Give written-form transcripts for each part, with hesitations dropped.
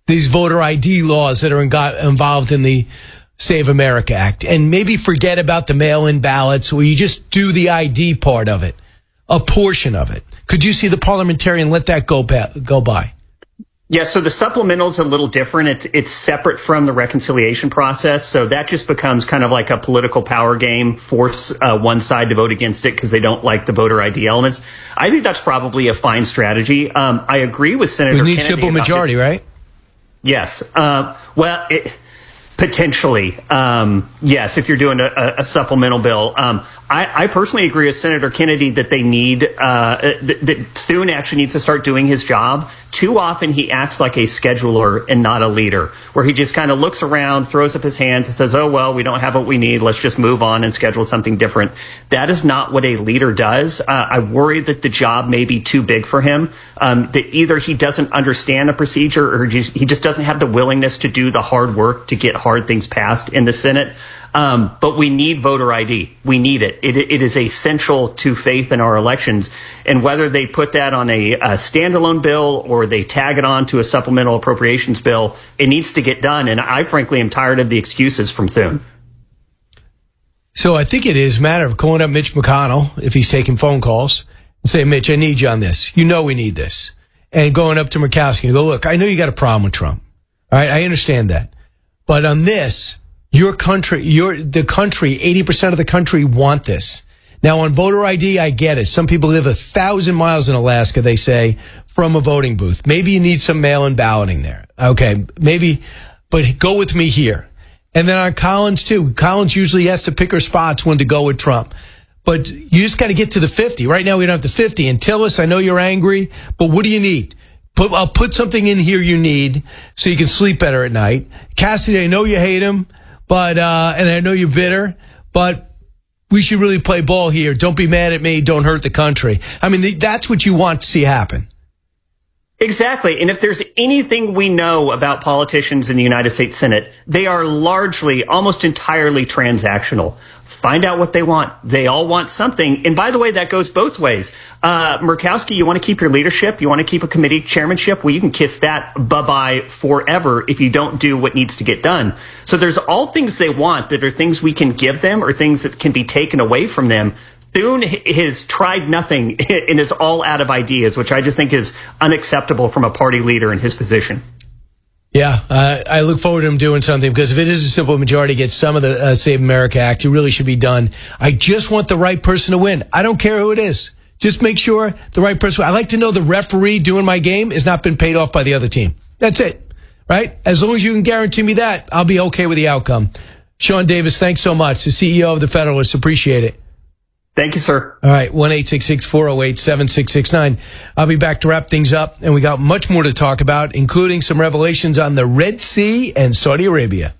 these voter ID laws that are involved in the Save America Act, and maybe forget about the mail-in ballots, or you just do the ID part of it, a portion of it? Could you see the parliamentarian let that go by? Yeah, so the supplemental is a little different. It's separate from the reconciliation process. So that just becomes kind of like a political power game, force one side to vote against it because they don't like the voter ID elements. I think that's probably a fine strategy. I agree with Senator Kennedy. We need simple majority, right? Yes. Potentially, yes, if you're doing a supplemental bill. I personally agree with Senator Kennedy that they need, that Thune actually needs to start doing his job. Too often he acts like a scheduler and not a leader, where he just kind of looks around, throws up his hands and says, oh, well, we don't have what we need. Let's just move on and schedule something different. That is not what a leader does. I worry that the job may be too big for him, that either he doesn't understand a procedure or he just doesn't have the willingness to do the hard work to get hard things passed in the Senate. But we need voter ID. We need it. It is essential to faith in our elections. And whether they put that on a standalone bill or they tag it on to a supplemental appropriations bill, it needs to get done. And I frankly am tired of the excuses from Thune. So I think it is a matter of calling up Mitch McConnell, if he's taking phone calls, and say, Mitch, I need you on this. You know we need this. And going up to Murkowski and go, look, I know you got a problem with Trump. All right, I understand that. But on this, the country, 80% of the country want this. Now, on voter ID, I get it. Some people live 1,000 miles in Alaska, they say, from a voting booth. Maybe you need some mail-in balloting there. Okay, maybe, but go with me here. And then on Collins, too. Collins usually has to pick her spots when to go with Trump. But you just got to get to the 50. Right now, we don't have the 50. And Tillis, I know you're angry, but what do you need? I'll put something in here you need so you can sleep better at night. Cassidy, I know you hate him, but and I know you're bitter, but we should really play ball here. Don't be mad at me. Don't hurt the country. I mean, that's what you want to see happen. Exactly. And if there's anything we know about politicians in the United States Senate, they are largely, almost entirely transactional. Find out what they want. They all want something. And by the way, that goes both ways. Murkowski, you want to keep your leadership? You want to keep a committee chairmanship? Well, you can kiss that bye-bye forever if you don't do what needs to get done. So there's all things they want that are things we can give them or things that can be taken away from them. Thune has tried nothing and is all out of ideas, which I just think is unacceptable from a party leader in his position. Yeah, I look forward to him doing something, because if it is a simple majority, get some of the Save America Act, it really should be done. I just want the right person to win. I don't care who it is. Just make sure the right person. I like to know the referee doing my game has not been paid off by the other team. That's it, right? As long as you can guarantee me that, I'll be okay with the outcome. Sean Davis, thanks so much. The CEO of the Federalists, appreciate it. Thank you, sir. All right, 1-866-408-7669. I'll be back to wrap things up, and we got much more to talk about, including some revelations on the Red Sea and Saudi Arabia.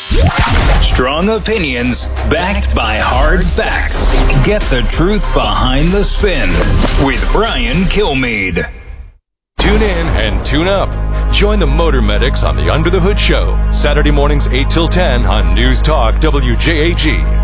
Strong opinions backed by hard facts. Get the truth behind the spin with Brian Kilmeade. Tune in and tune up. Join the Motor Medics on the Under the Hood Show, Saturday mornings 8 till 10 on News Talk WJAG.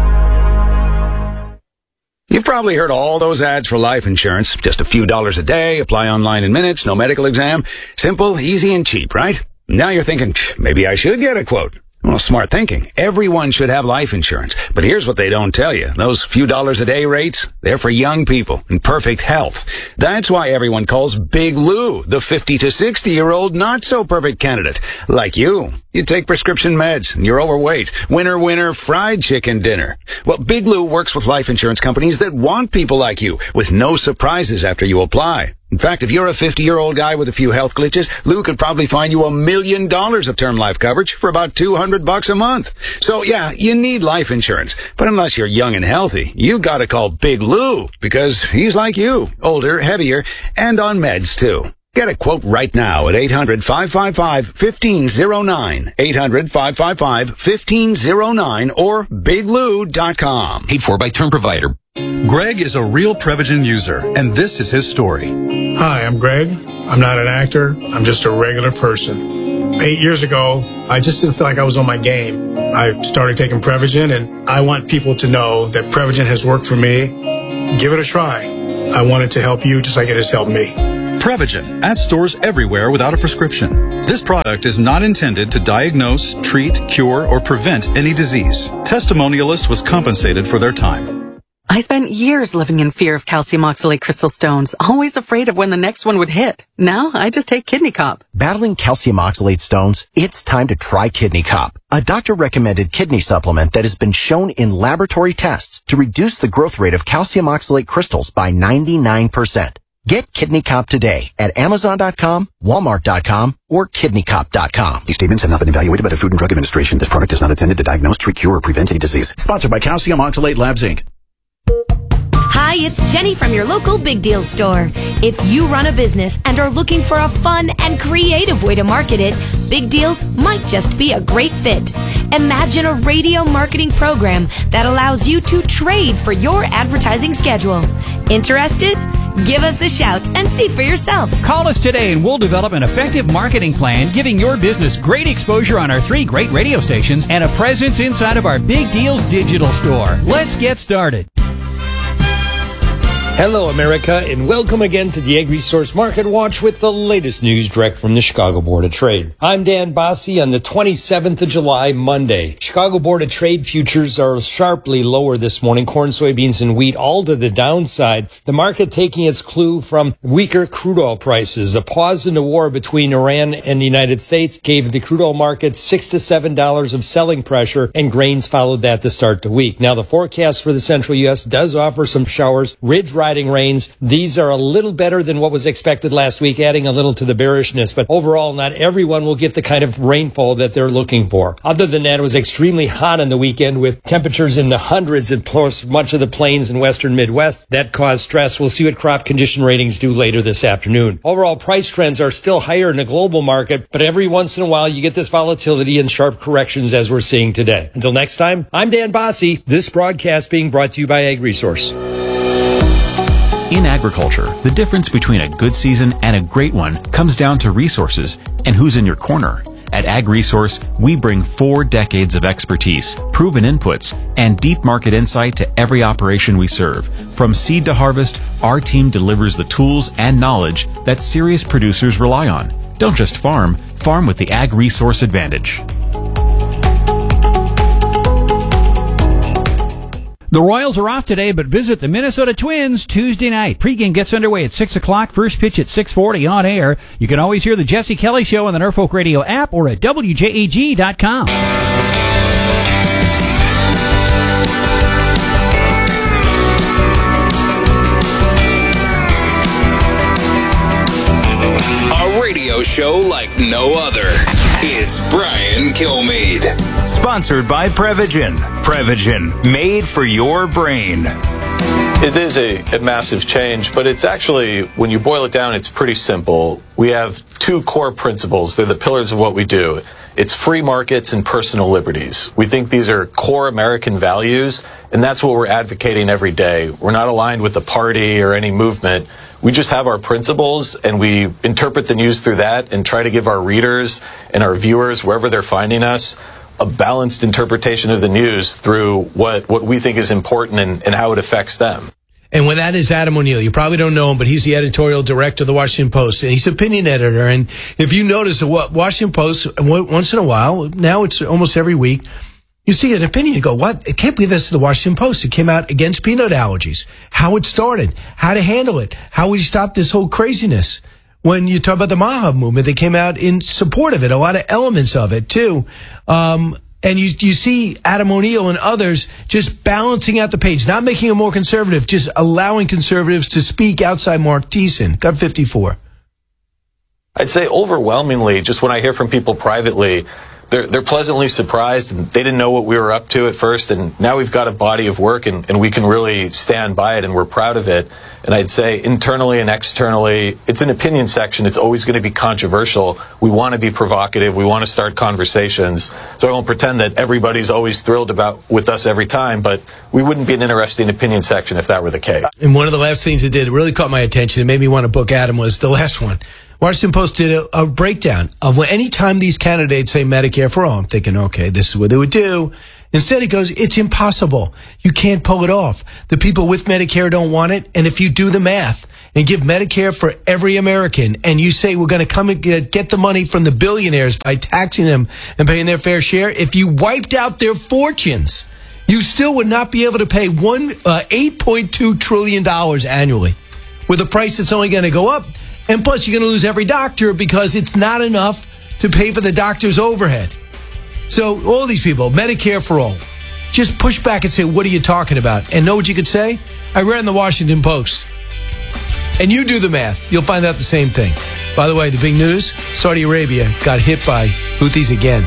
You've probably heard all those ads for life insurance. Just a few dollars a day, apply online in minutes, no medical exam. Simple, easy, and cheap, right? Now you're thinking, maybe I should get a quote. Well, smart thinking. Everyone should have life insurance. But here's what they don't tell you. Those few dollars a day rates, they're for young people in perfect health. That's why everyone calls Big Lou the 50 to 60-year-old not-so-perfect candidate. Like you. You take prescription meds and you're overweight. Winner, winner, fried chicken dinner. Well, Big Lou works with life insurance companies that want people like you with no surprises after you apply. In fact, if you're a 50-year-old guy with a few health glitches, Lou could probably find you $1 million of term life coverage for about $200 a month. So yeah, you need life insurance. But unless you're young and healthy, you gotta call Big Lou, because he's like you, older, heavier, and on meds too. Get a quote right now at 800-555-1509, 800-555-1509, or biglou.com. Paid for by term provider. Greg is a real Prevagen user, and this is his story. Hi, I'm Greg. I'm not an actor. I'm just a regular person. 8 years ago, I just didn't feel like I was on my game. I started taking Prevagen, and I want people to know that Prevagen has worked for me. Give it a try. I want it to help you just like it has helped me. Prevagen, at stores everywhere without a prescription. This product is not intended to diagnose, treat, cure, or prevent any disease. Testimonialist was compensated for their time. I spent years living in fear of calcium oxalate crystal stones, always afraid of when the next one would hit. Now, I just take Kidney Cop. Battling calcium oxalate stones? It's time to try Kidney Cop, a doctor-recommended kidney supplement that has been shown in laboratory tests to reduce the growth rate of calcium oxalate crystals by 99%. Get Kidney Cop today at Amazon.com, Walmart.com, or KidneyCop.com. These statements have not been evaluated by the Food and Drug Administration. This product is not intended to diagnose, treat, cure, or prevent any disease. Sponsored by Calcium Oxalate Labs, Inc. Hi, it's Jenny from your local Big Deal store. If you run a business and are looking for a fun and creative way to market it, Big Deals might just be a great fit. Imagine a radio marketing program that allows you to trade for your advertising schedule. Interested? Give us a shout and see for yourself. Call us today and we'll develop an effective marketing plan giving your business great exposure on our 3 great radio stations and a presence inside of our Big Deals digital store. Let's get started. Hello, America, and welcome again to the Agri-Source Market Watch with the latest news direct from the Chicago Board of Trade. I'm Dan Bossie on the 27th of July, Monday. Chicago Board of Trade futures are sharply lower this morning. Corn, soybeans, and wheat all to the downside. The market taking its clue from weaker crude oil prices. A pause in the war between Iran and the United States gave the crude oil market $6 to $7 of selling pressure, and grains followed that to start the week. Now, the forecast for the central U.S. does offer some showers, riding rains. These are a little better than what was expected last week, adding a little to the bearishness, but overall, not everyone will get the kind of rainfall that they're looking for. Other than that, it was extremely hot on the weekend with temperatures in the hundreds across much of the plains and western Midwest. That caused stress. We'll see what crop condition ratings do later this afternoon. Overall, price trends are still higher in the global market, but every once in a while, you get this volatility and sharp corrections as we're seeing today. Until next time, I'm Dan Bossie. This broadcast being brought to you by Agri-Source. In agriculture, the difference between a good season and a great one comes down to resources and who's in your corner. At AgResource, we bring 4 decades of expertise, proven inputs, and deep market insight to every operation we serve. From seed to harvest, our team delivers the tools and knowledge that serious producers rely on. Don't just farm, farm with the AgResource advantage. The Royals are off today, but visit the Minnesota Twins Tuesday night. Pregame gets underway at 6 o'clock, first pitch at 6:40 on air. You can always hear the Jesse Kelly Show on the Norfolk Radio app or at WJAG.com. A radio show like no other. It's Brian Kilmeade. Sponsored by Prevagen. Prevagen, made for your brain. It is a massive change, but it's actually, when you boil it down, it's pretty simple. We have 2 core principles. They're the pillars of what we do. It's free markets and personal liberties. We think these are core American values, and that's what we're advocating every day. We're not aligned with a party or any movement. We just have our principles, and we interpret the news through that and try to give our readers and our viewers, wherever they're finding us, a balanced interpretation of the news through what we think is important and how it affects them. And with that is Adam O'Neill. You probably don't know him, but he's the editorial director of the Washington Post, and he's opinion editor. And if you notice, the Washington Post, once in a while, now it's almost every week, you see an opinion, you go, what? It can't be this is the Washington Post. It came out against peanut allergies, how it started, how to handle it, how we stop this whole craziness. When you talk about the MAHA movement, they came out in support of it, a lot of elements of it, too. And you see Adam O'Neill and others just balancing out the page, not making it more conservative, just allowing conservatives to speak outside Mark Thiessen. Got 54. I'd say overwhelmingly, just when I hear from people privately, they're pleasantly surprised, and they didn't know what we were up to at first, and now we've got a body of work, and we can really stand by it, and we're proud of it. And I'd say internally and externally, it's an opinion section. It's always going to be controversial. We want to be provocative. We want to start conversations. So I won't pretend that everybody's always thrilled with us every time, but we wouldn't be an interesting opinion section if that were the case. And one of the last things it did, it really caught my attention, it made me want to book Adam, was the last one. Washington Post did a breakdown of any time these candidates say Medicare for all. I'm thinking, okay, this is what they would do. Instead, it goes, it's impossible. You can't pull it off. The people with Medicare don't want it. And if you do the math and give Medicare for every American, and you say we're going to come and get the money from the billionaires by taxing them and paying their fair share, if you wiped out their fortunes, you still would not be able to pay $8.2 trillion annually with a price that's only going to go up. And plus, you're going to lose every doctor because it's not enough to pay for the doctor's overhead. So all these people, Medicare for all, just push back and say, what are you talking about? And know what you could say? I read in the Washington Post. And you do the math. You'll find out the same thing. By the way, the big news, Saudi Arabia got hit by Houthis again.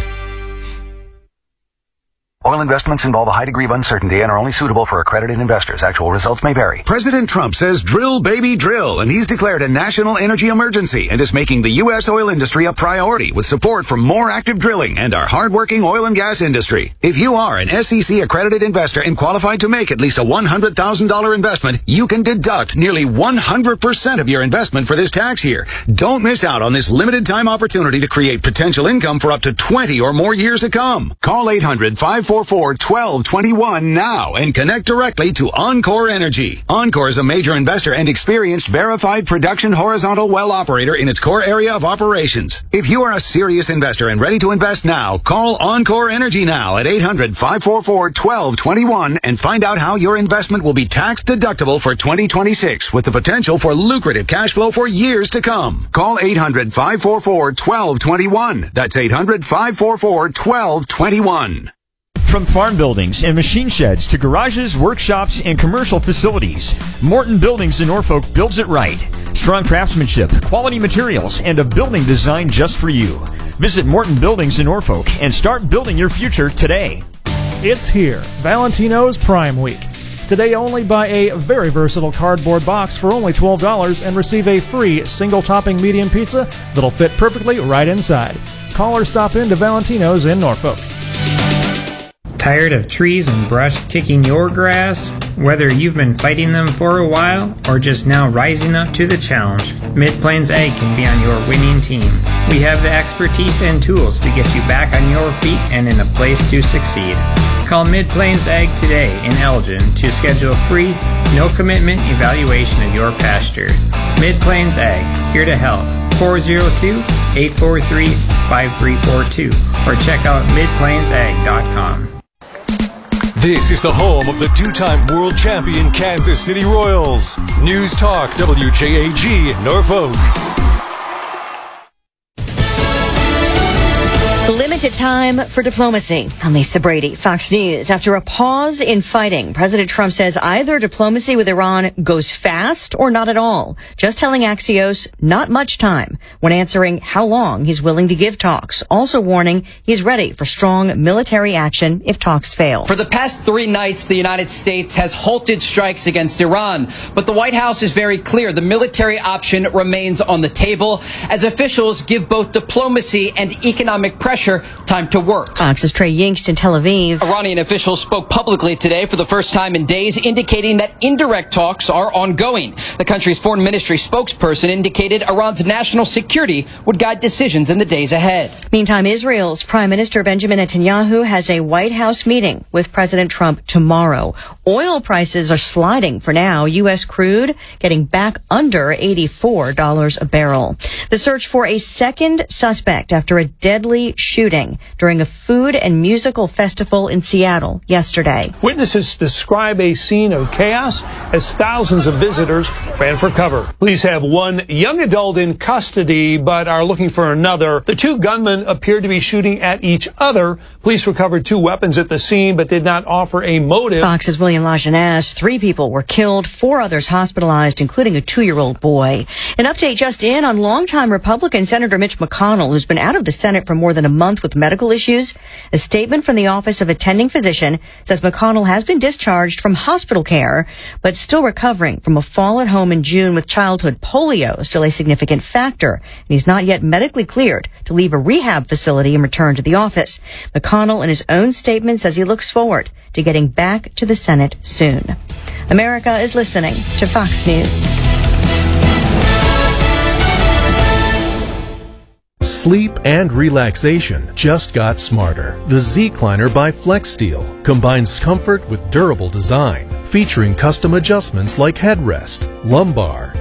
Oil investments involve a high degree of uncertainty and are only suitable for accredited investors. Actual results may vary. President Trump says drill, baby, drill, and he's declared a national energy emergency and is making the U.S. oil industry a priority with support from more active drilling and our hardworking oil and gas industry. If you are an SEC accredited investor and qualified to make at least a $100,000 investment, you can deduct nearly 100% of your investment for this tax year. Don't miss out on this limited time opportunity to create potential income for up to 20 or more years to come. Call 800-544-1221 now and connect directly to Encore Energy. Encore is a major investor and experienced verified production horizontal well operator in its core area of operations. If you are a serious investor and ready to invest now, call Encore Energy now at 800-544-1221 and find out how your investment will be tax deductible for 2026 with the potential for lucrative cash flow for years to come. Call 800-544-1221. That's 800-544-1221. From farm buildings and machine sheds to garages, workshops, and commercial facilities, Morton Buildings in Norfolk builds it right. Strong craftsmanship, quality materials, and a building designed just for you. Visit Morton Buildings in Norfolk and start building your future today. It's here, Valentino's Prime Week. Today only buy a very versatile cardboard box for only $12 and receive a free single-topping medium pizza that'll fit perfectly right inside. Call or stop in to Valentino's in Norfolk. Tired of trees and brush kicking your grass? Whether you've been fighting them for a while or just now rising up to the challenge, Mid-Plains Ag can be on your winning team. We have the expertise and tools to get you back on your feet and in a place to succeed. Call Mid-Plains Ag today in Elgin to schedule a free, no-commitment evaluation of your pasture. Mid-Plains Ag, here to help. 402-843-5342 or check out midplainsag.com. This is the home of the two-time world champion Kansas City Royals. News Talk WJAG Norfolk. Limited time for diplomacy. I'm Lisa Brady, Fox News. After a pause in fighting, President Trump says either diplomacy with Iran goes fast or not at all. Just telling Axios not much time when answering how long he's willing to give talks. Also warning he's ready for strong military action if talks fail. For the past 3 nights, the United States has halted strikes against Iran. But the White House is very clear. The military option remains on the table as officials give both diplomacy and economic pressure time to work. Fox's Trey Yingst in Tel Aviv. Iranian officials spoke publicly today for the first time in days, indicating that indirect talks are ongoing. The country's foreign ministry spokesperson indicated Iran's national security would guide decisions in the days ahead. Meantime, Israel's Prime Minister Benjamin Netanyahu has a White House meeting with President Trump tomorrow. Oil prices are sliding for now. U.S. crude getting back under $84 a barrel. The search for a second suspect after a deadly shooting during a food and musical festival in Seattle yesterday. Witnesses describe a scene of chaos as thousands of visitors ran for cover. Police have one young adult in custody but are looking for another. The two gunmen appeared to be shooting at each other. Police recovered 2 weapons at the scene but did not offer a motive. Fox's William Lajeunesse. 3 people were killed, 4 others hospitalized, including a 2-year-old boy. An update just in on longtime Republican Senator Mitch McConnell, who's been out of the Senate for more than a month with medical issues. A statement from the Office of Attending Physician says McConnell has been discharged from hospital care, but still recovering from a fall at home in June with childhood polio, still a significant factor. And he's not yet medically cleared to leave a rehab facility and return to the office. McConnell, in his own statement, says he looks forward to getting back to the Senate soon. America is listening to Fox News. Sleep and relaxation just got smarter. The Z-Cliner by FlexSteel combines comfort with durable design, featuring custom adjustments like headrest, lumbar,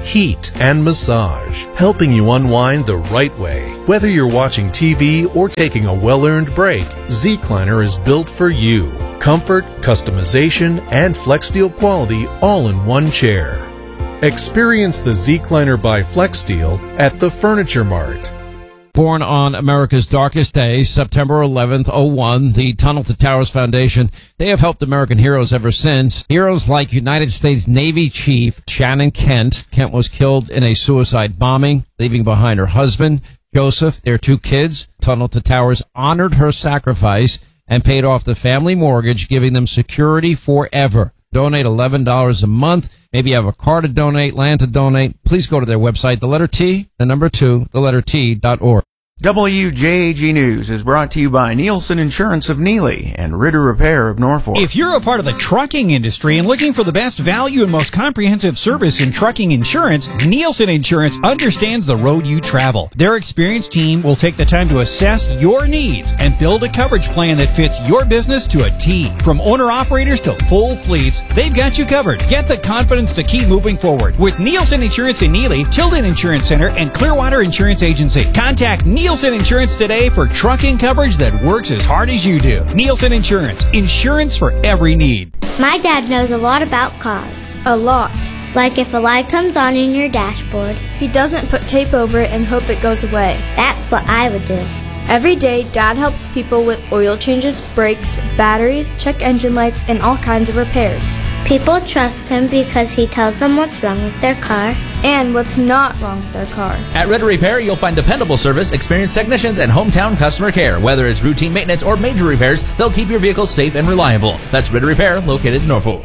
heat, and massage, helping you unwind the right way. Whether you're watching TV or taking a well-earned break, Zecliner is built for you. Comfort, customization, and FlexSteel quality all in one chair. Experience the Zecliner by FlexSteel at the Furniture Mart. Born on America's darkest day, September 11th, 01, the Tunnel to Towers Foundation, they have helped American heroes ever since. Heroes like United States Navy Chief Shannon Kent. Kent was killed in a suicide bombing, leaving behind her husband, Joseph, their 2 kids. Tunnel to Towers honored her sacrifice and paid off the family mortgage, giving them security forever. Donate $11 a month. Maybe you have a car to donate, land to donate. Please go to their website, the letter T, the number 2, the letter T.org. WJAG News is brought to you by Nielsen Insurance of Neely and Ritter Repair of Norfolk. If you're a part of the trucking industry and looking for the best value and most comprehensive service in trucking insurance, Nielsen Insurance understands the road you travel. Their experienced team will take the time to assess your needs and build a coverage plan that fits your business to a T. From owner-operators to full fleets, they've got you covered. Get the confidence to keep moving forward with Nielsen Insurance in Neely, Tilden Insurance Center, and Clearwater Insurance Agency. Contact Nielsen Insurance today for trucking coverage that works as hard as you do. Nielsen Insurance. Insurance for every need. My dad knows a lot about cars. A lot. Like if a light comes on in your dashboard, he doesn't put tape over it and hope it goes away. That's what I would do. Every day, Dad helps people with oil changes, brakes, batteries, check engine lights, and all kinds of repairs. People trust him because he tells them what's wrong with their car and what's not wrong with their car. At Ritter Repair, you'll find dependable service, experienced technicians, and hometown customer care. Whether it's routine maintenance or major repairs, they'll keep your vehicle safe and reliable. That's Ritter Repair, located in Norfolk.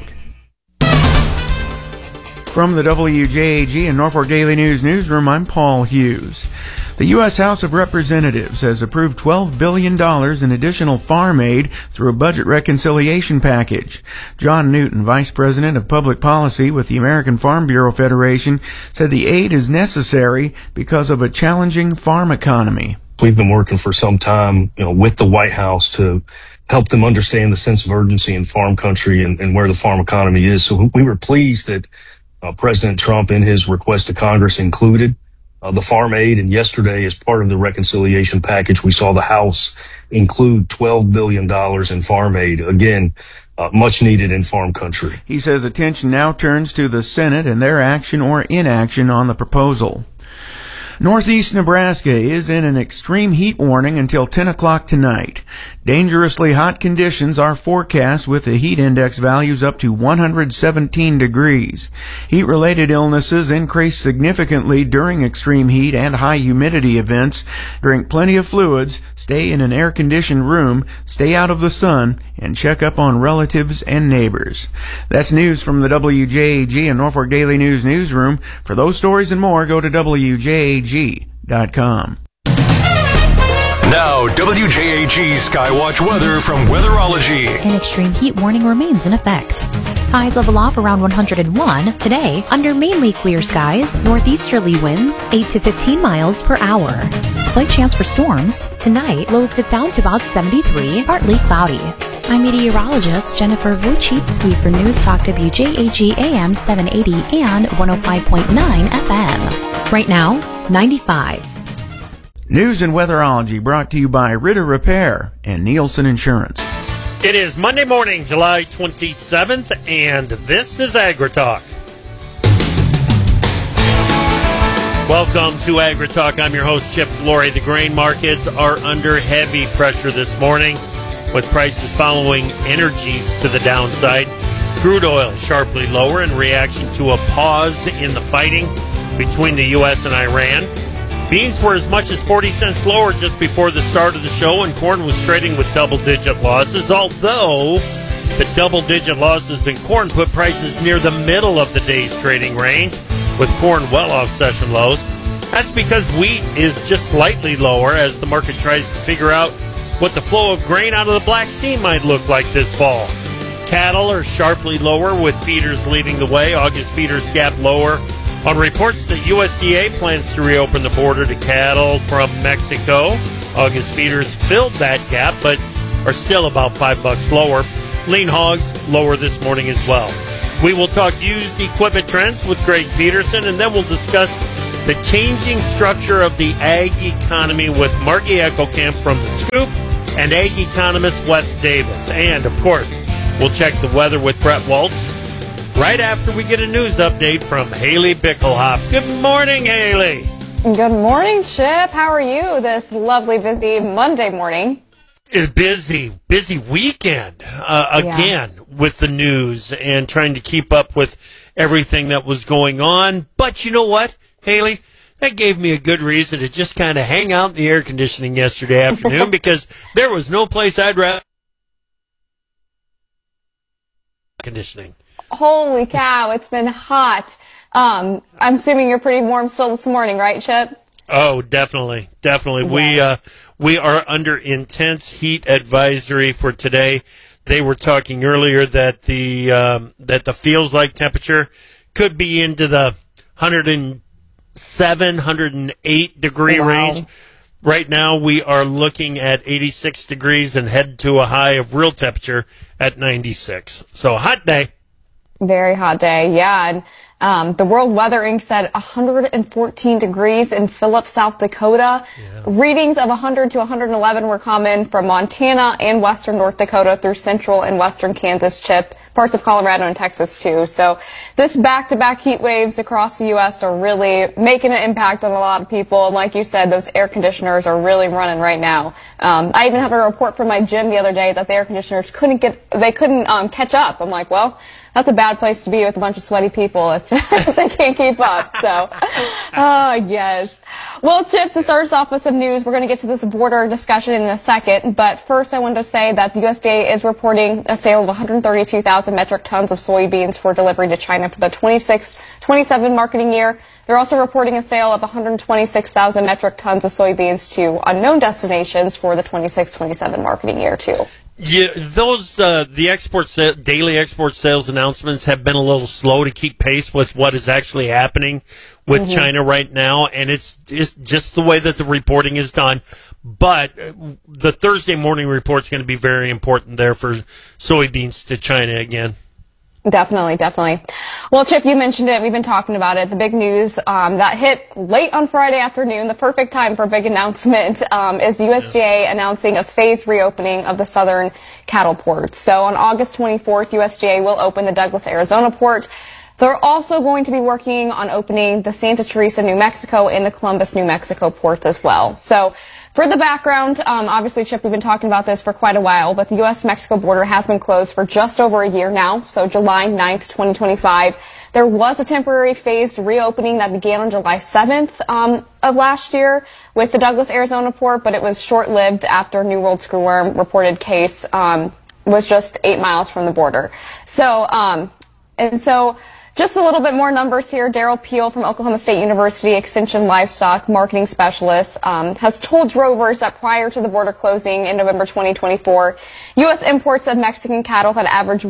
From the WJAG and Norfolk Daily News newsroom, I'm Paul Hughes. The U.S. House of Representatives has approved $12 billion in additional farm aid through a budget reconciliation package. John Newton, Vice President of Public Policy with the American Farm Bureau Federation, said the aid is necessary because of a challenging farm economy. We've been working for some time, with the White House to help them understand the sense of urgency in farm country and where the farm economy is. So we were pleased that President Trump, in his request to Congress, included the farm aid. And yesterday, as part of the reconciliation package, we saw the House include $12 billion in farm aid. Again, much needed in farm country. He says attention now turns to the Senate and their action or inaction on the proposal. Northeast Nebraska is in an extreme heat warning until 10 o'clock tonight. Dangerously hot conditions are forecast with the heat index values up to 117 degrees. Heat-related illnesses increase significantly during extreme heat and high humidity events. Drink plenty of fluids, stay in an air-conditioned room, stay out of the sun, and check up on relatives and neighbors. That's news from the WJAG and Norfolk Daily News newsroom. For those stories and more, go to WJAG.com. Now, WJAG Skywatch weather from Weatherology. An extreme heat warning remains in effect. Highs level off around 101. Today, under mainly clear skies, northeasterly winds 8 to 15 miles per hour. Slight chance for storms. Tonight, lows dip down to about 73, partly cloudy. I'm meteorologist Jennifer Wojcicki for News Talk WJAG AM 780 and 105.9 FM. Right now, 95. News and Weatherology brought to you by Ritter Repair and Nielsen Insurance. It is Monday morning, July 27th, and this is AgriTalk. Welcome to AgriTalk. I'm your host, Chip Flory. The grain markets are under heavy pressure this morning, with prices following energies to the downside. Crude oil sharply lower in reaction to a pause in the fighting between the U.S. and Iran. Beans were as much as 40 cents lower just before the start of the show, and corn was trading with double-digit losses, although the double-digit losses in corn put prices near the middle of the day's trading range, with corn well off session lows. That's because wheat is just slightly lower as the market tries to figure out what the flow of grain out of the Black Sea might look like this fall. Cattle are sharply lower, with feeders leading the way. August feeders gap lower on reports that USDA plans to reopen the border to cattle from Mexico. August feeders filled that gap, but are still about $5 lower. Lean hogs lower this morning as well. We will talk used equipment trends with Greg Peterson, and then we'll discuss the changing structure of the ag economy with Margie Eckelkamp from The Scoop and ag economist Wes Davis. And, of course, we'll check the weather with Brett Waltz right after we get a news update from Haley Bickelhop. Good morning, Haley. Good morning, Chip. How are you this lovely, busy Monday morning? It's busy weekend again with the news and trying to keep up with everything that was going on. But you know what, Haley? That gave me a good reason to just kind of hang out in the air conditioning yesterday afternoon because there was no place I'd rather conditioning. Holy cow, it's been hot. I'm assuming you're pretty warm still this morning, right, Chip? Oh, definitely. Yes. We are under intense heat advisory for today. They were talking earlier that the feels like temperature could be into the 107, 108 degree range. Right now we are looking at 86 degrees and head to a high of real temperature at 96. So hot day. Very hot day, yeah. And the World Weather Inc. said 114 degrees in Phillips, South Dakota. Yeah. Readings of 100 to 111 were common from Montana and western North Dakota through central and western Kansas, Chip, parts of Colorado and Texas, too. So this back-to-back heat waves across the U.S. are really making an impact on a lot of people. And like you said, those air conditioners are really running right now. I even had a report from my gym the other day that the air conditioners couldn't catch up. I'm like, well, that's a bad place to be with a bunch of sweaty people if they can't keep up. So, yes. Well, Chip, to start us off with some news, we're going to get to this border discussion in a second. But first, I wanted to say that the USDA is reporting a sale of 132,000 metric tons of soybeans for delivery to China for the 26-27 marketing year. They're also reporting a sale of 126,000 metric tons of soybeans to unknown destinations for the 26-27 marketing year, too. Yeah, those the daily export sales announcements have been a little slow to keep pace with what is actually happening with China right now, and it's just the way that the reporting is done. But the Thursday morning report is going to be very important there for soybeans to China again. Definitely. Well, Chip, you mentioned it. We've been talking about it. The big news that hit late on Friday afternoon, the perfect time for a big announcement, is the USDA announcing a phased reopening of the southern cattle ports. So on August 24th, USDA will open the Douglas, Arizona port. They're also going to be working on opening the Santa Teresa, New Mexico, and the Columbus, New Mexico ports as well. So for the background, obviously, Chip, we've been talking about this for quite a while, but the U.S.-Mexico border has been closed for just over a year now, so July 9th, 2025. There was a temporary phased reopening that began on July 7th of last year with the Douglas, Arizona port, but it was short-lived after New World screwworm reported case was just 8 miles from the border. So, just a little bit more numbers here. Daryl Peel from Oklahoma State University Extension Livestock Marketing Specialist has told drovers that prior to the border closing in November 2024, U.S. imports of Mexican cattle had averaged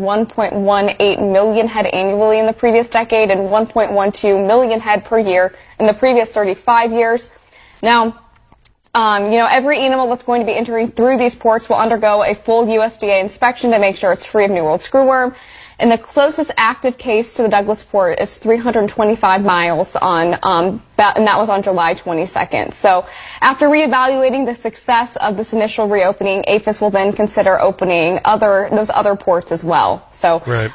1.18 million head annually in the previous decade and 1.12 million head per year in the previous 35 years. Now, every animal that's going to be entering through these ports will undergo a full USDA inspection to make sure it's free of New World screwworm. And the closest active case to the Douglas port is 325 miles and that was on July 22nd. So after reevaluating the success of this initial reopening, APHIS will then consider opening those other ports as well. So right.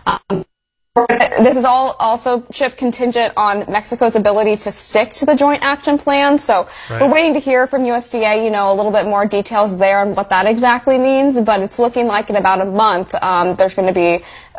This is all also, Chip, contingent on Mexico's ability to stick to the joint action plan. So we're waiting to hear from USDA, a little bit more details there on what that exactly means. But it's looking like in about a month, there's going to be,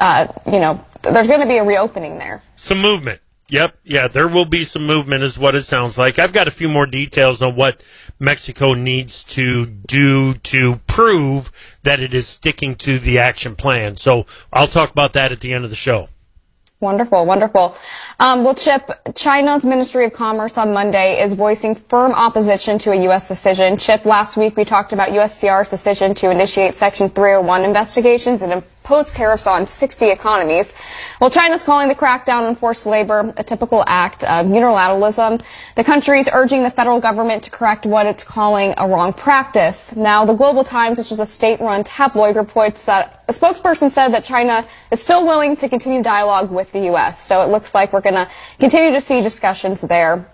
there's going to be a reopening there. Some movement. Yep. Yeah, there will be some movement is what it sounds like. I've got a few more details on what Mexico needs to do to prove that it is sticking to the action plan. So I'll talk about that at the end of the show. Wonderful. Well, Chip, China's Ministry of Commerce on Monday is voicing firm opposition to a U.S. decision. Chip, last week we talked about USTR's decision to initiate Section 301 investigations tariffs on 60 economies. Well, China's calling the crackdown on forced labor a typical act of unilateralism. The country is urging the federal government to correct what it's calling a wrong practice. Now, the Global Times, which is a state-run tabloid, reports that a spokesperson said that China is still willing to continue dialogue with the U.S. So it looks like we're going to continue to see discussions there.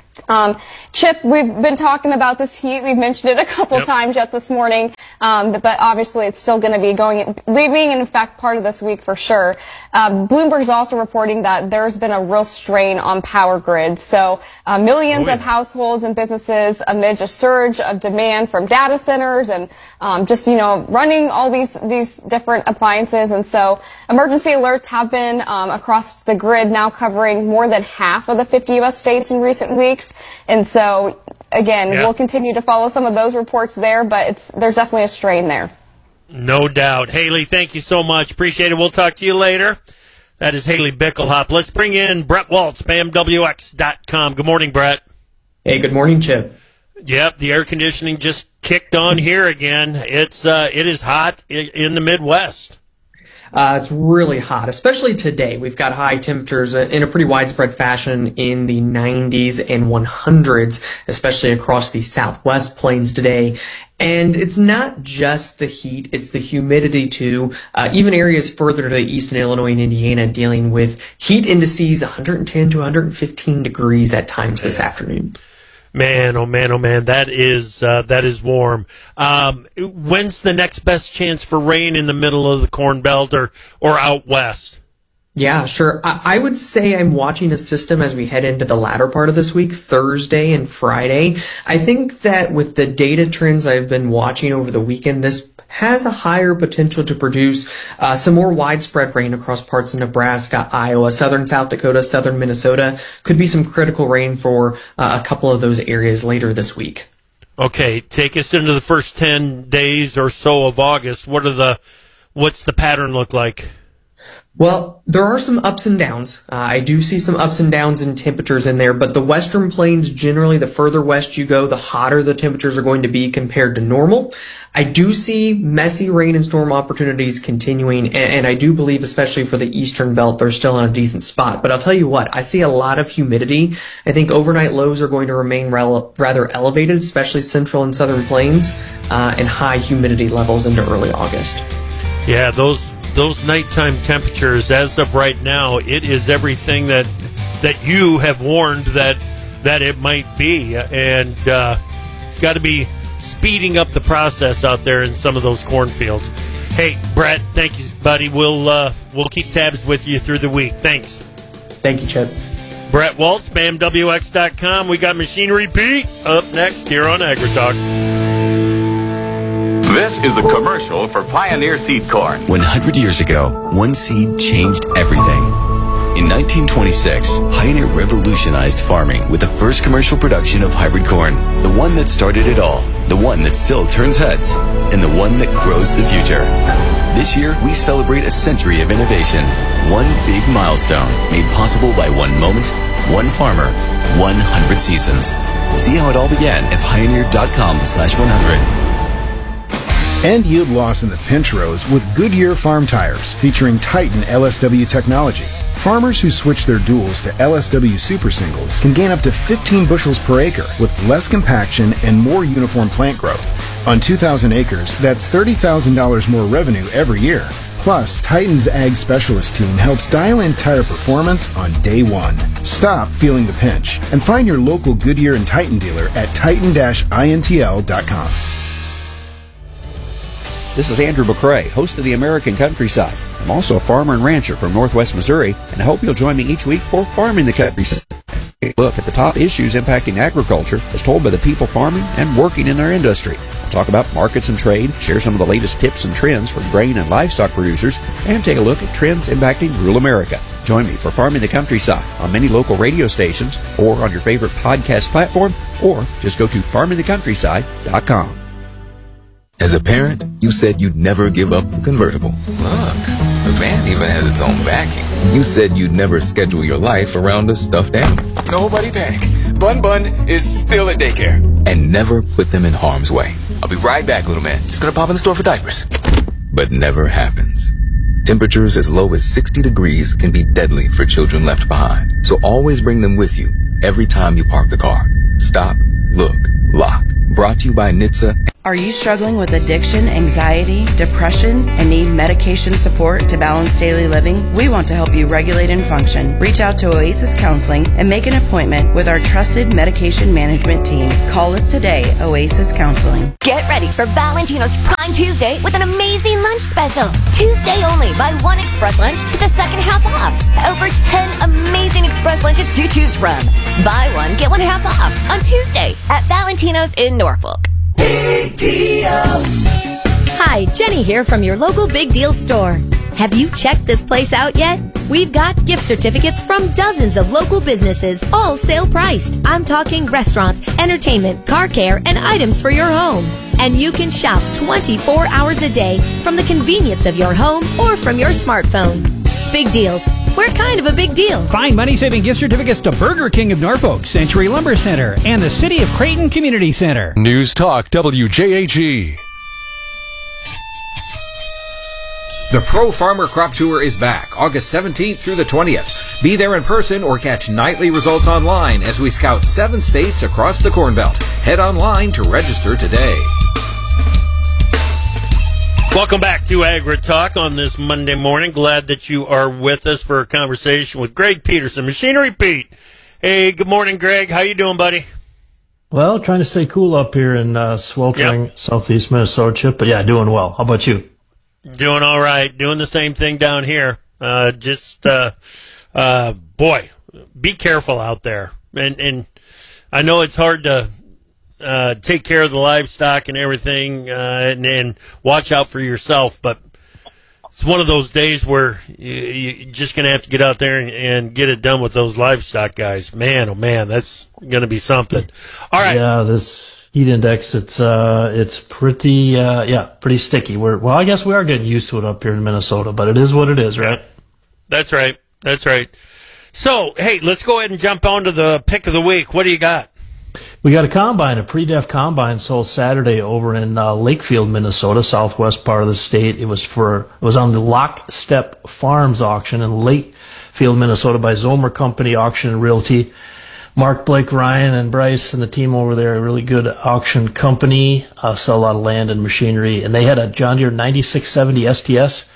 Chip, we've been talking about this heat. We've mentioned it a couple times yet this morning, but obviously it's still going to be leaving in effect part of this week for sure. Bloomberg is also reporting that there's been a real strain on power grids. So millions of households and businesses amid a surge of demand from data centers and running all these different appliances. And so emergency alerts have been across the grid, now covering more than half of the 50 U.S. states in recent weeks. And so, again, we'll continue to follow some of those reports there, but there's definitely a strain there. No doubt. Haley, thank you so much. Appreciate it. We'll talk to you later. That is Haley Bickelhop. Let's bring in Brett Waltz, BAMWX.com. Good morning, Brett. Hey, good morning, Chip. Yep, the air conditioning just kicked on here again. It is hot in the Midwest. It's really hot, especially today. We've got high temperatures in a pretty widespread fashion in the 90s and 100s, especially across the southwest plains today. And it's not just the heat, it's the humidity too. Even areas further to the east in Illinois and Indiana dealing with heat indices 110 to 115 degrees at times this afternoon. Man, oh man, that is warm. When's the next best chance for rain in the middle of the Corn Belt or out west? Yeah, sure. I would say I'm watching a system as we head into the latter part of this week, Thursday and Friday. I think that with the data trends I've been watching over the weekend, this has a higher potential to produce some more widespread rain across parts of Nebraska, Iowa, southern South Dakota, southern Minnesota. Could be some critical rain for a couple of those areas later this week. Okay, take us into the first 10 days or so of August. What's the pattern look like? Well, there are some ups and downs. I do see some ups and downs in temperatures in there, but the western plains, generally, the further west you go, the hotter the temperatures are going to be compared to normal. I do see messy rain and storm opportunities continuing, and I do believe, especially for the eastern belt, they're still in a decent spot. But I'll tell you what, I see a lot of humidity. I think overnight lows are going to remain rather elevated, especially central and southern plains, and high humidity levels into early August. Yeah, those nighttime temperatures, as of right now, it is everything that you have warned that it might be, and it's got to be speeding up the process out there in some of those cornfields. Hey, Brett, thank you, buddy. We'll keep tabs with you through the week. Thanks. Thank you, Chip. Brett Waltz, BAMWX.com. We got Machinery Pete up next here on AgriTalk. This is the commercial for Pioneer Seed Corn. 100 years ago, one seed changed everything. In 1926, Pioneer revolutionized farming with the first commercial production of hybrid corn. The one that started it all, the one that still turns heads, and the one that grows the future. This year, we celebrate a century of innovation. One big milestone made possible by one moment, one farmer, 100 seasons. See how it all began at pioneer.com/100. End yield loss in the pinch rows with Goodyear Farm Tires, featuring Titan LSW technology. Farmers who switch their duals to LSW Super Singles can gain up to 15 bushels per acre with less compaction and more uniform plant growth. On 2,000 acres, that's $30,000 more revenue every year. Plus, Titan's Ag Specialist team helps dial in tire performance on day one. Stop feeling the pinch and find your local Goodyear and Titan dealer at titan-intl.com. This is Andrew McCrae, host of the American Countryside. I'm also a farmer and rancher from Northwest Missouri, and I hope you'll join me each week for Farming the Countryside. Look at the top issues impacting agriculture as told by the people farming and working in our industry. I'll talk about markets and trade, share some of the latest tips and trends from grain and livestock producers, and take a look at trends impacting rural America. Join me for Farming the Countryside on many local radio stations or on your favorite podcast platform, or just go to farmingthecountryside.com. As a parent, you said you'd never give up the convertible. Look, the van even has its own backing. You said you'd never schedule your life around a stuffed animal. Nobody panic. Bun is still at daycare. And never put them in harm's way. I'll be right back, little man. Just gonna pop in the store for diapers. But never happens. Temperatures as low as 60 degrees can be deadly for children left behind. So always bring them with you every time you park the car. Stop, look, lock. Brought to you by NHTSA. Are you struggling with addiction, anxiety, depression, and need medication support to balance daily living? We want to help you regulate and function. Reach out to Oasis Counseling and make an appointment with our trusted medication management team. Call us today, Oasis Counseling. Get ready for Valentino's Prime Tuesday with an amazing lunch special. Tuesday only, buy one express lunch, get the second half off. Over 10 amazing express lunches to choose from. Buy one, get one half off on Tuesday at Valentino's in Norfolk. Big deals. Hi, Jenny here from your local Big Deal store. Have you checked this place out yet? We've got gift certificates from dozens of local businesses, all sale priced. I'm talking restaurants, entertainment, car care, and items for your home. And you can shop 24 hours a day from the convenience of your home or from your smartphone. Big deals. We're kind of a big deal. Find money-saving gift certificates to Burger King of Norfolk, Century Lumber Center, and the City of Creighton Community Center. News Talk WJAG. The Pro Farmer Crop Tour is back, August 17th through the 20th. Be there in person or catch nightly results online as we scout 7 states across the Corn Belt. Head online to register today. Welcome back to Agri Talk on this Monday morning. Glad that you are with us for a conversation with Greg Peterson, Machinery Pete. Hey, good morning, Greg. How you doing, buddy? Well, trying to stay cool up here in sweltering southeast Minnesota, Chip. But yeah, doing well. How about you? Doing all right. Doing the same thing down here. Boy, be careful out there. And I know it's hard to take care of the livestock and everything, and watch out for yourself. But it's one of those days where you're just going to have to get out there and get it done with those livestock guys. Man, oh man, that's going to be something. All right. Yeah, this heat index, it's pretty, pretty sticky. I guess we are getting used to it up here in Minnesota, but it is what it is, right? That's right. That's right. So, hey, let's go ahead and jump on to the pick of the week. What do you got? We got a combine, a pre-def combine sold Saturday over in Lakefield, Minnesota, southwest part of the state. It was on the Lockstep Farms auction in Lakefield, Minnesota by Zomer Company Auction and Realty. Mark, Blake, Ryan, and Bryce and the team over there, a really good auction company, sell a lot of land and machinery. And they had a John Deere 9670 STS,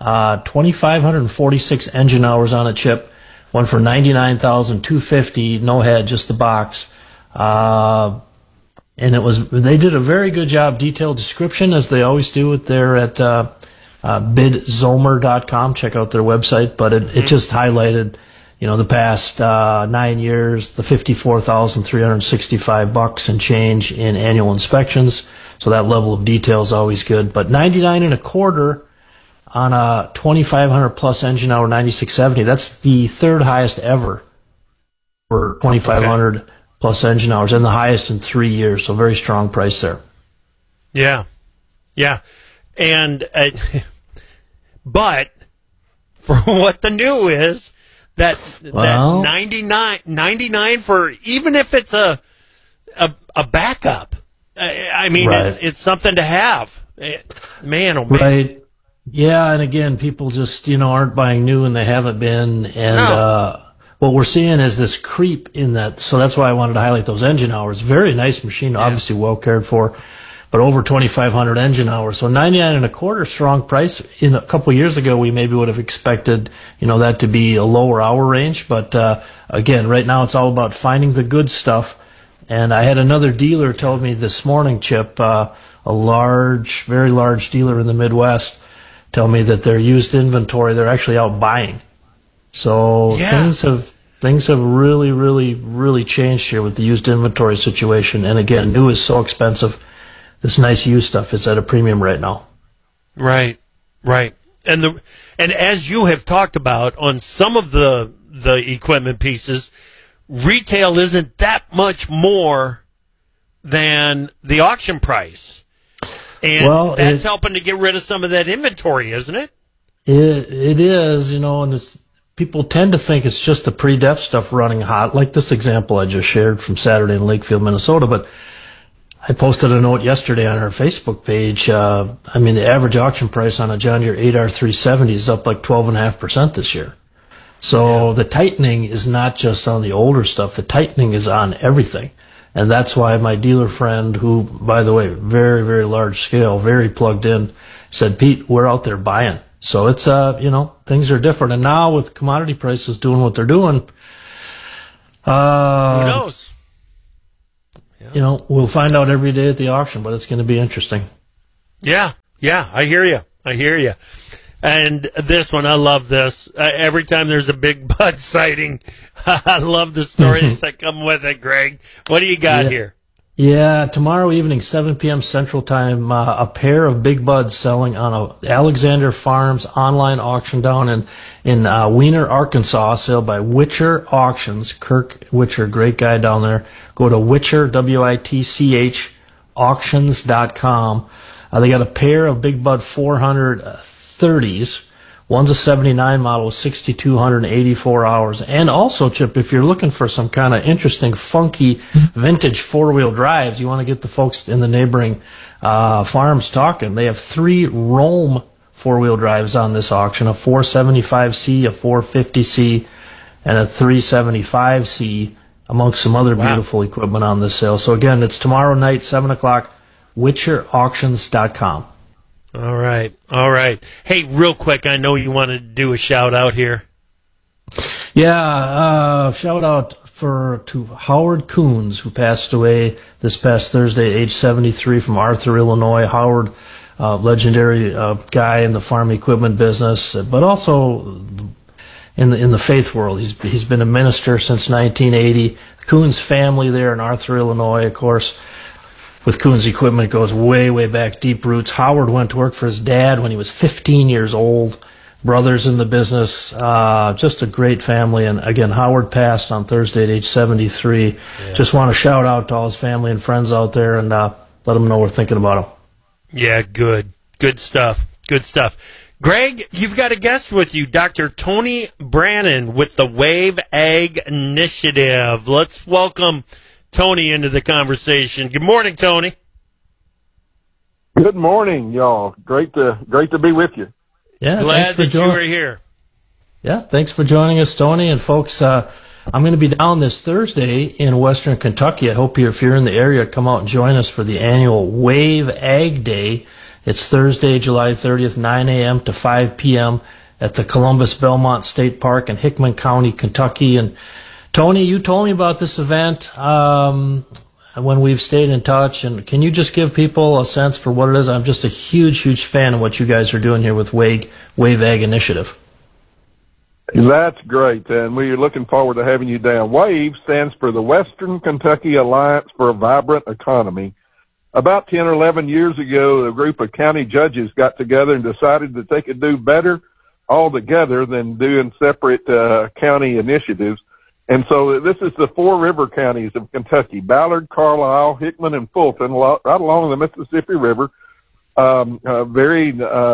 2,546 engine hours on a Chip, one for $99,250, no head, just the box. And they did a very good job, detailed description, as they always do it there at bidzomer.com. Check out their website. But it just highlighted, the past 9 years, the $54,365 and change in annual inspections. So that level of detail is always good. But 99 and a quarter on a 2,500 plus engine hour 9670. That's the third highest ever for 2,500 plus engine hours, and the highest in 3 years. So very strong price there. Yeah. And but for what the new is, that 99 for, even if it's a backup, I mean, right. It's something to have. Man, oh man. Right. Yeah, and again, people just, aren't buying new, and they haven't been. And what we're seeing is this creep in that. So that's why I wanted to highlight those engine hours. Very nice machine, obviously well cared for, but over 2,500 engine hours. So 99 and a quarter, strong price. In a couple of years ago, we maybe would have expected, that to be a lower hour range. But again, right now it's all about finding the good stuff. And I had another dealer tell me this morning, Chip, a very large dealer in the Midwest, tell me that their used inventory, they're actually out buying. So things have really, really, really changed here with the used inventory situation. And again, new is so expensive. This nice used stuff is at a premium right now. Right. And as you have talked about on some of the equipment pieces, retail isn't that much more than the auction price. And that's helping to get rid of some of that inventory, isn't it? It is, and people tend to think it's just the pre-def stuff running hot, like this example I just shared from Saturday in Lakefield, Minnesota. But I posted a note yesterday on our Facebook page. The average auction price on a John Deere 8R 370 is up like 12.5% this year. So the tightening is not just on the older stuff. The tightening is on everything. And that's why my dealer friend, who, by the way, very, very large scale, very plugged in, said, Pete, we're out there buying. So it's, things are different. And now with commodity prices doing what they're doing, who knows? We'll find out every day at the auction, but it's going to be interesting. Yeah, I hear you. And this one, I love this. Every time there's a big bud sighting, I love the stories that come with it, Greg. What do you got here? Yeah, tomorrow evening, 7 p.m. Central Time, a pair of big buds selling on a Alexander Farms online auction down in Weiner, Arkansas, sale by Witcher Auctions. Kirk Witcher, great guy down there. Go to Witcher, WITCH, auctions.com. They got a pair of big bud 430s. One's a 79 model with 6,284 hours. And also, Chip, if you're looking for some kind of interesting, funky, vintage four-wheel drives, you want to get the folks in the neighboring farms talking. They have 3 Rome four-wheel drives on this auction, a 475C, a 450C, and a 375C, amongst some other beautiful equipment on this sale. So, again, it's tomorrow night, 7 o'clock, WitcherAuctions.com. All right. Hey, real quick, I know you want to do a shout-out here. Yeah, shout-out to Howard Coons, who passed away this past Thursday, age 73, from Arthur, Illinois. Howard, legendary guy in the farm equipment business, but also in the faith world. He's been a minister since 1980. Coons family there in Arthur, Illinois, of course. With Coons Equipment, it goes way, way back, deep roots. Howard went to work for his dad when he was 15 years old. Brothers in the business, just a great family. And again, Howard passed on Thursday at age 73. Yeah. Just want to shout out to all his family and friends out there and let them know we're thinking about them. Yeah, good stuff. Greg, you've got a guest with you, Dr. Tony Brannon with the Wave Ag Initiative. Let's welcome Tony into the conversation. Good morning, Tony. Good morning, y'all. Great to be with you. Yeah, glad that you were here. Yeah, thanks for joining us, Tony. And folks, I'm going to be down this Thursday in Western Kentucky. I hope if you're in the area, come out and join us for the annual Wave Ag Day. It's Thursday, July 30th, 9 a.m. to 5 p.m. at the Columbus Belmont State Park in Hickman County, Kentucky. And Tony, you told me about this event when we've stayed in touch, and can you just give people a sense for what it is? I'm just a huge fan of what you guys are doing here with Wave Ag Initiative. That's great, and we're looking forward to having you down. WAVE stands for the Western Kentucky Alliance for a Vibrant Economy. About 10 or 11 years ago, a group of county judges got together and decided that they could do better all together than doing separate county initiatives. And so this is the 4 river counties of Kentucky: Ballard, Carlisle, Hickman, and Fulton, right along the Mississippi River. Very,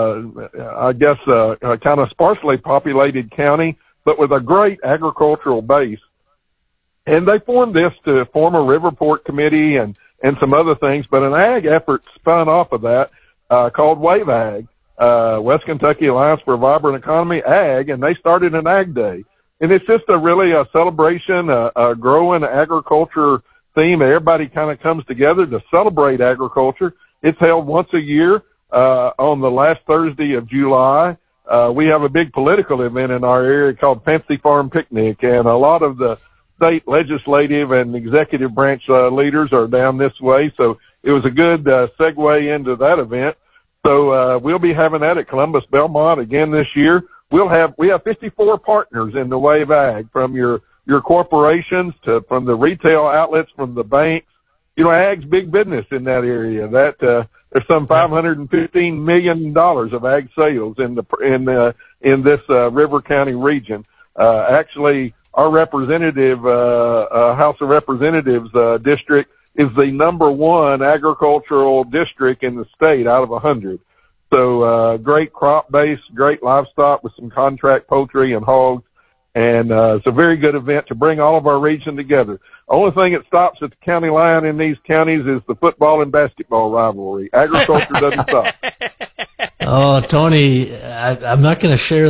kind of sparsely populated county, but with a great agricultural base. And they formed this to form a river port committee and some other things, but an ag effort spun off of that, called Wave Ag, West Kentucky Alliance for a Vibrant Economy, Ag, and they started an Ag Day. And it's just a celebration, a growing agriculture theme. Everybody kind of comes together to celebrate agriculture. It's held once a year, on the last Thursday of July. We have a big political event in our area called Fancy Farm Picnic, and a lot of the state legislative and executive branch leaders are down this way. So it was a good segue into that event. So we'll be having that at Columbus Belmont again this year. We have 54 partners in the Wave Ag, from your corporations from the retail outlets, from the banks. You know, ag's big business in that area. That there's some $515 million of ag sales in this River County region. Actually, our representative House of Representatives district is the #1 agricultural district in the state out of 100. So great crop base, great livestock with some contract poultry and hogs, And it's a very good event to bring all of our region together. Only thing that stops at the county line in these counties is the football and basketball rivalry. Agriculture doesn't stop. Oh, Tony, I'm not going to share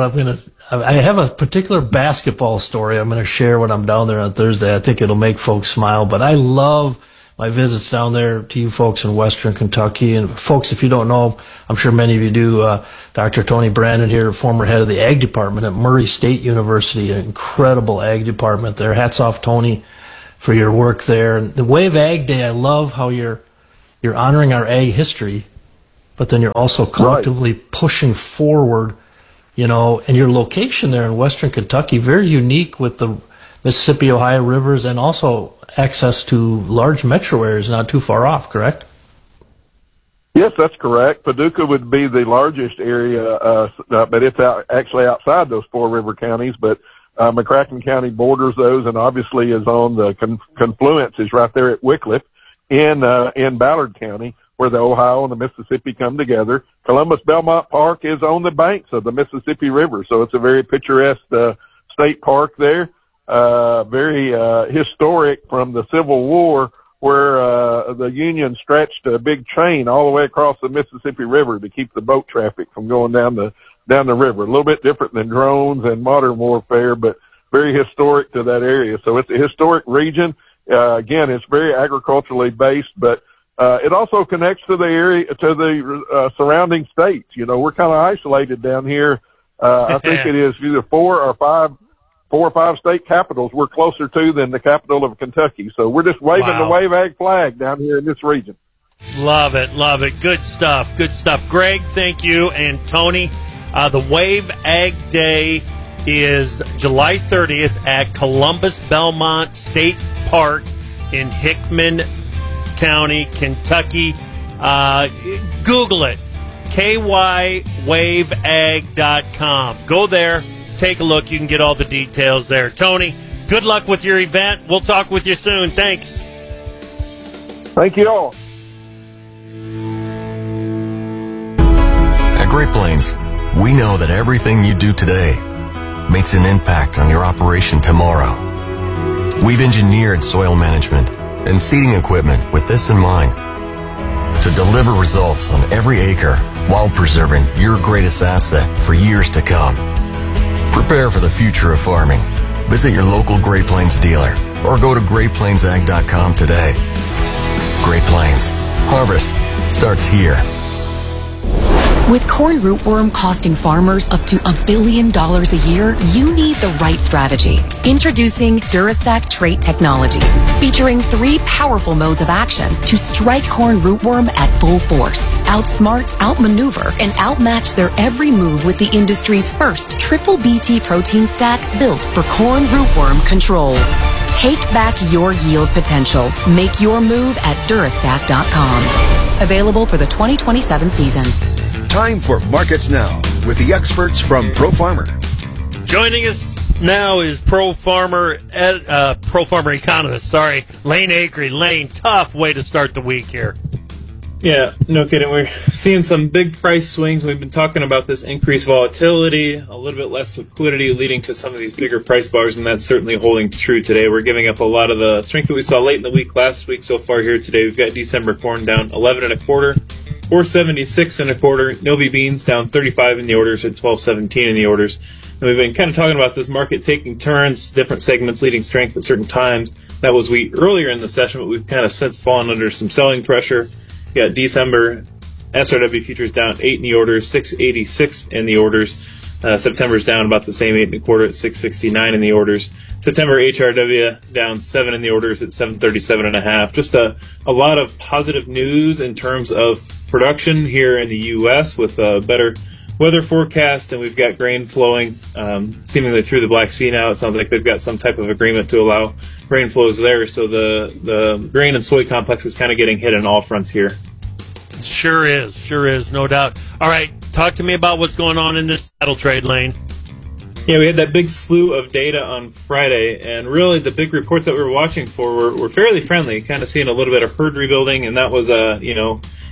I have a particular basketball story I'm going to share when I'm down there on Thursday. I think it'll make folks smile, but I love my visits down there to you folks in Western Kentucky. And folks, if you don't know, I'm sure many of you do, Dr. Tony Brandon here, former head of the Ag Department at Murray State University, an incredible Ag Department there. Hats off, Tony, for your work there. And the Wave Ag Day, I love how you're honoring our ag history, but then you're also collectively pushing forward, and your location there in Western Kentucky, very unique with the Mississippi, Ohio rivers, and also access to large metro areas not too far off, correct? Yes, that's correct. Paducah would be the largest area, but it's actually outside those 4 river counties, but McCracken County borders those and obviously is on the confluence is right there at Wickliffe in Ballard County, where the Ohio and the Mississippi come together. Columbus Belmont Park is on the banks of the Mississippi River, so it's a very picturesque state park there. Very historic from the Civil War, where the Union stretched a big chain all the way across the Mississippi River to keep the boat traffic from going down the river. A little bit different than drones and modern warfare, but very historic to that area. So it's a historic region. Again, it's very agriculturally based, but it also connects to the area, to the surrounding states. We're kind of isolated down here. I think it is either 4 or 5 state capitals we're closer to than the capital of Kentucky. So we're just waving the Wave Ag flag down here in this region. Love it. Love it. Good stuff. Good stuff. Greg, thank you. And Tony, the Wave Ag Day is July 30th at Columbus Belmont State Park in Hickman County, Kentucky. Google it. kywaveag.com. Go there. Take a look. You can get all the details there. Tony, good luck with your event. We'll talk with you soon. Thanks. Thank you all. At Great Plains, we know that everything you do today makes an impact on your operation tomorrow. We've engineered soil management and seeding equipment with this in mind, to deliver results on every acre while preserving your greatest asset for years to come. Prepare for the future of farming. Visit your local Great Plains dealer or go to GreatPlainsAg.com today. Great Plains. Harvest starts here. With corn rootworm costing farmers up to $1 billion a year, you need the right strategy. Introducing Durastack trait technology, featuring 3 powerful modes of action to strike corn rootworm at full force, outsmart, outmaneuver, and outmatch their every move with the industry's first triple BT protein stack built for corn rootworm control. Take back your yield potential. Make your move at Durastack.com. Available for the 2027 season. Time for Markets Now with the experts from Pro Farmer. Joining us now is Pro Farmer economist, Lane Acree. Lane, tough way to start the week here. Yeah, no kidding. We're seeing some big price swings. We've been talking about this increased volatility, a little bit less liquidity leading to some of these bigger price bars, and that's certainly holding true today. We're giving up a lot of the strength that we saw late in the week last week so far here today. We've got December corn down 11 1/4, 476 1/4. Novi beans down 35 in the orders at 12.17 in the orders. And we've been kind of talking about this market taking turns, different segments leading strength at certain times. That was wheat earlier in the session, but we've kind of since fallen under some selling pressure. You got December SRW futures down 8 in the orders, 686 in the orders. September's down about the same, 8 1/4 at 669 in the orders. September HRW down 7 in the orders at 737.5. Just a lot of positive news in terms of production here in the U.S. with a better weather forecast, and we've got grain flowing seemingly through the Black Sea now. It sounds like they've got some type of agreement to allow grain flows there. So the grain and soy complex is kind of getting hit on all fronts here. Sure is, no doubt. All right, talk to me about what's going on in this cattle trade, Lane. Yeah, we had that big slew of data on Friday, and really the big reports that we were watching for were fairly friendly, kind of seeing a little bit of herd rebuilding, and that was,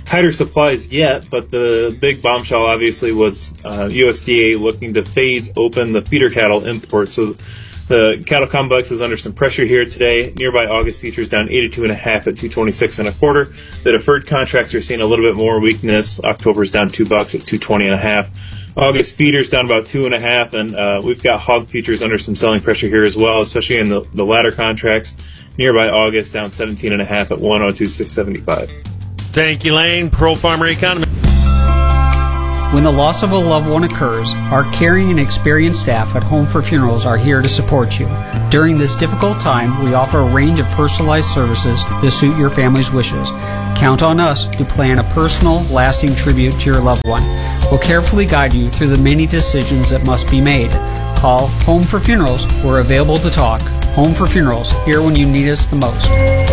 tighter supplies yet, but the big bombshell obviously was USDA looking to phase open the feeder cattle import. So the cattle complex is under some pressure here today. Nearby August futures down 82.5 at 226.25. The deferred contracts are seeing a little bit more weakness. October's down $2 at 220.5. August feeders down about 2.5, and we've got hog futures under some selling pressure here as well, especially in the latter contracts. Nearby August down 17.5 at 102.675. Thank you, Lane. Pro Farmer Economy. When the loss of a loved one occurs, our caring and experienced staff at Home for Funerals are here to support you. During this difficult time, we offer a range of personalized services to suit your family's wishes. Count on us to plan a personal, lasting tribute to your loved one. We'll carefully guide you through the many decisions that must be made. Call Home for Funerals. We're available to talk. Home for Funerals, here when you need us the most.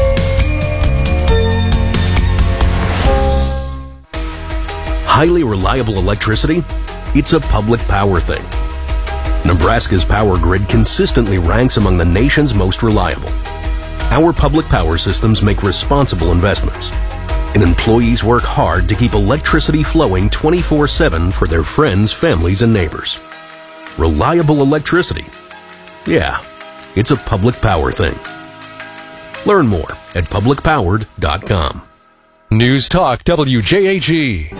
Highly reliable electricity? It's a public power thing. Nebraska's power grid consistently ranks among the nation's most reliable. Our public power systems make responsible investments, and employees work hard to keep electricity flowing 24/7 for their friends, families, and neighbors. Reliable electricity? Yeah, it's a public power thing. Learn more at publicpowered.com. News Talk WJAG.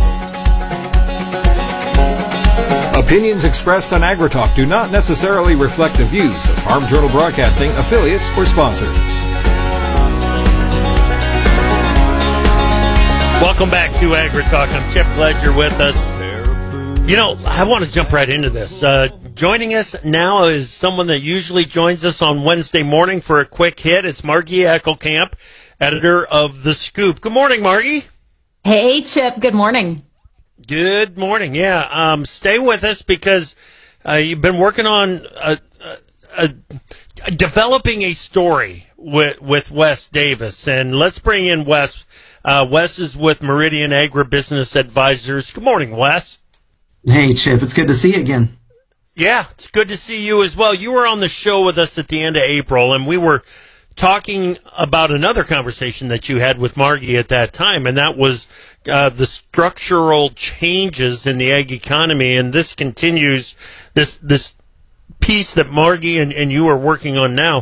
Opinions expressed on AgriTalk do not necessarily reflect the views of Farm Journal Broadcasting, affiliates, or sponsors. Welcome back to AgriTalk. I'm Chip Ledger with us. You know, I want to jump right into this. Joining us now is someone that usually joins us on Wednesday morning for a quick hit. It's Margie Eckelkamp, editor of The Scoop. Good morning, Margie. Hey, Chip. Good morning. Good morning. Yeah, stay with us because you've been working on developing a story with Wes Davis. And let's bring in Wes. Wes is with Meridian Agribusiness Advisors. Good morning, Wes. Hey, Chip. It's good to see you again. Yeah, it's good to see you as well. You were on the show with us at the end of April, and we were talking about another conversation that you had with Margie at that time, and that was the structural changes in the ag economy. And this continues, this piece that Margie and you are working on now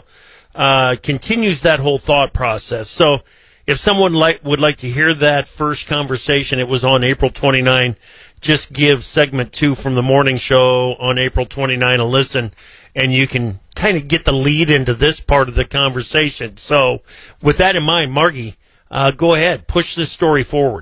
continues that whole thought process. So if someone would like to hear that first conversation, it was on April 29. Just give segment 2 from the morning show on April 29 a listen, and you can kind of get the lead into this part of the conversation. So with that in mind, Margie, go ahead, push this story forward.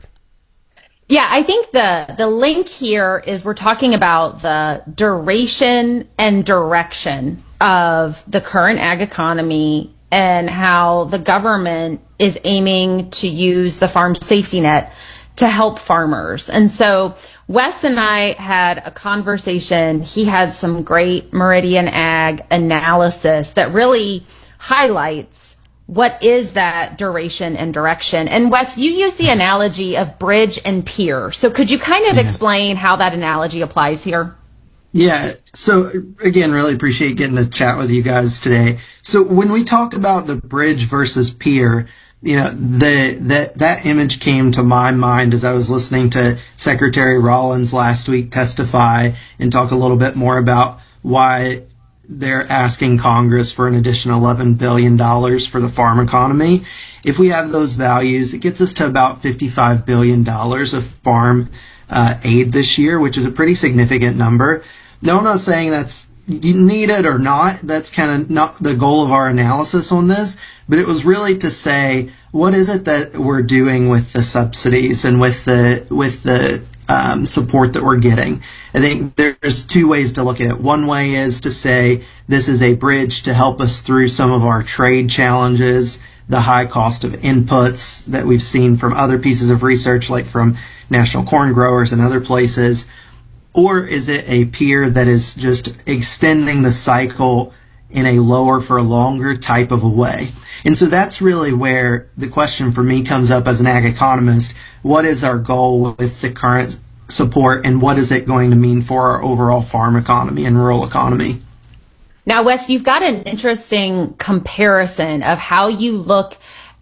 Yeah, I think the link here is we're talking about the duration and direction of the current ag economy and how the government is aiming to use the farm safety net to help farmers. And so Wes and I had a conversation. He had some great Meridian Ag analysis that really highlights what is that duration and direction. And Wes, you use the analogy of bridge and pier. So could you kind of explain how that analogy applies here? Yeah. So again, really appreciate getting to chat with you guys today. So when we talk about the bridge versus pier, you know, that image came to my mind as I was listening to Secretary Rollins last week testify and talk a little bit more about why they're asking Congress for an additional $11 billion for the farm economy. If we have those values, it gets us to about $55 billion of farm aid this year, which is a pretty significant number. No, I'm not saying that's you need it or not. That's kind of not the goal of our analysis on this, but it was really to say, what is it that we're doing with the subsidies and with the support that we're getting? I think there's two ways to look at it. One way is to say this is a bridge to help us through some of our trade challenges, the high cost of inputs that we've seen from other pieces of research, like from National Corn Growers and other places. Or is it a pier that is just extending the cycle in a lower for longer type of a way? And so that's really where the question for me comes up as an ag economist. What is our goal with the current support, and what is it going to mean for our overall farm economy and rural economy? Now, Wes, you've got an interesting comparison of how you look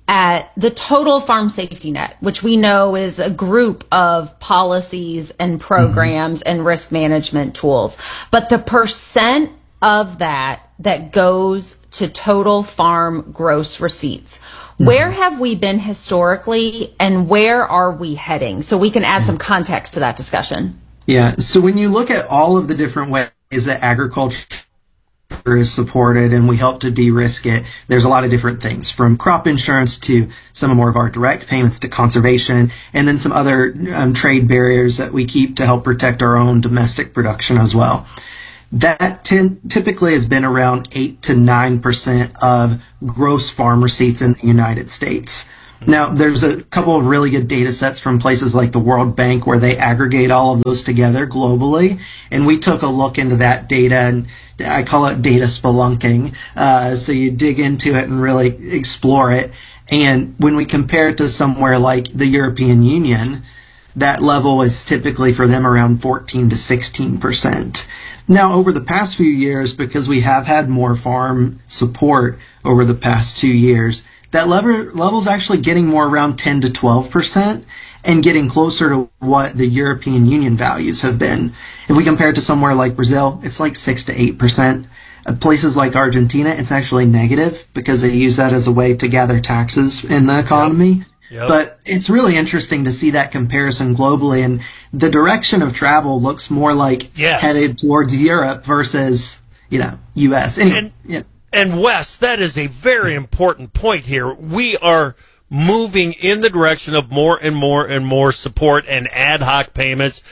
at the total farm safety net, which we know is a group of policies and programs and risk management tools. But the percent of that goes to total farm gross receipts, where have we been historically and where are we heading? So we can add some context to that discussion. Yeah. So when you look at all of the different ways that agriculture is supported and we help to de-risk it, there's a lot of different things, from crop insurance to some more of our direct payments to conservation, and then some other trade barriers that we keep to help protect our own domestic production as well. That typically has been around 8 to 9% of gross farm receipts in the United States. Now, there's a couple of really good data sets from places like the World Bank where they aggregate all of those together globally, and we took a look into that data, and I call it data spelunking. So you dig into it and really explore it. And when we compare it to somewhere like the European Union, that level is typically for them around 14 to 16%. Now, over the past few years, because we have had more farm support over the past 2 years, that level's actually getting more around 10 to 12% and getting closer to what the European Union values have been. If we compare it to somewhere like Brazil, it's like 6 to 8%. Places like Argentina, it's actually negative because they use that as a way to gather taxes in the economy. Yep. But it's really interesting to see that comparison globally, and the direction of travel looks more like headed towards Europe versus, U.S. Anyway, And Wes, that is a very important point here. We are moving in the direction of more and more and more support and ad hoc payments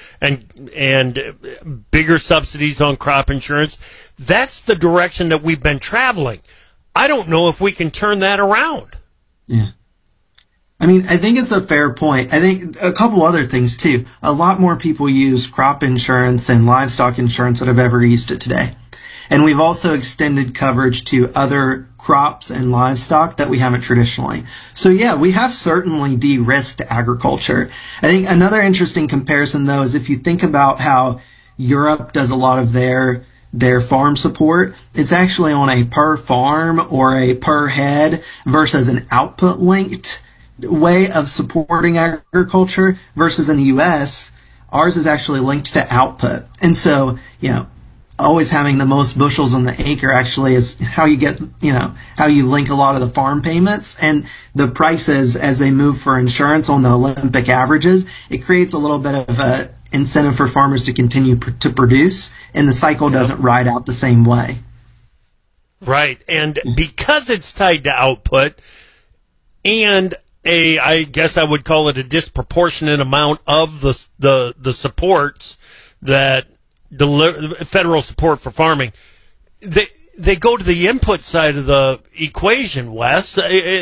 and bigger subsidies on crop insurance. That's the direction that we've been traveling. I don't know if we can turn that around. Yeah. I mean, I think it's a fair point. I think a couple other things, too. A lot more people use crop insurance and livestock insurance that have ever used it today. And we've also extended coverage to other crops and livestock that we haven't traditionally. So, yeah, we have certainly de-risked agriculture. I think another interesting comparison, though, is if you think about how Europe does a lot of their farm support, it's actually on a per farm or a per head versus an output linked way of supporting agriculture, versus in the U.S., ours is actually linked to output. And so, always having the most bushels on the acre actually is how you get, how you link a lot of the farm payments and the prices as they move for insurance on the Olympic averages. It creates a little bit of a incentive for farmers to continue to produce, and the cycle doesn't ride out the same way. Right. And because it's tied to output and I guess I would call it a disproportionate amount of the supports that federal support for farming, they go to the input side of the equation, Wes.